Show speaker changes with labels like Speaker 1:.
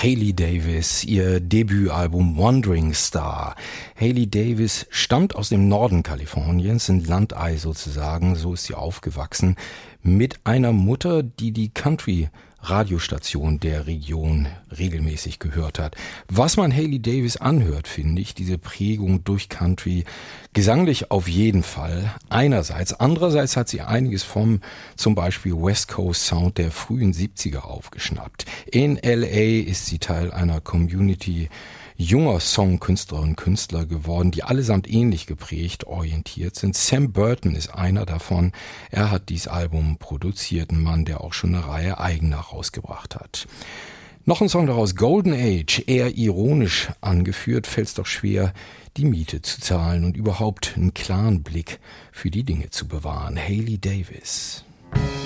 Speaker 1: Hailey Davis, ihr Debütalbum Wandering Star. Hailey Davis stammt aus dem Norden Kaliforniens, ein Landei sozusagen, so ist sie aufgewachsen, mit einer Mutter, die die Country-Radiostation der Region regelmäßig gehört hat. Was man Hailey Davis anhört, finde ich, diese Prägung durch Country, gesanglich auf jeden Fall, einerseits. Andererseits hat sie einiges vom zum Beispiel West Coast Sound der frühen 70er aufgeschnappt. In L.A. ist sie Teil einer Community junger Songkünstlerinnen und Künstler geworden, die allesamt ähnlich geprägt, orientiert sind. Sam Burton ist einer davon. Er hat dieses Album produziert, ein Mann, der auch schon eine Reihe eigener rausgebracht hat. Noch ein Song daraus, Golden Age, eher ironisch angeführt, fällt es doch schwer, die Miete zu zahlen und überhaupt einen klaren Blick für die Dinge zu bewahren. Hailey Davis.